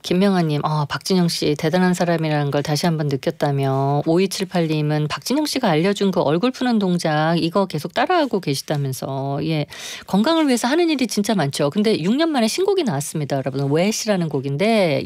김명아님, 박진영 씨 대단한 사람이라는 걸 다시 한번 느꼈다며 5278님은 박진영 씨가 알려준 그 얼굴 푸는 동작 이거 계속 따라하고 계시다면서 예 건강을 위해서 하는 일이 진짜 많죠. 근데 6년 만에 신곡이 나왔습니다, 여러분. 웨시라는 곡인데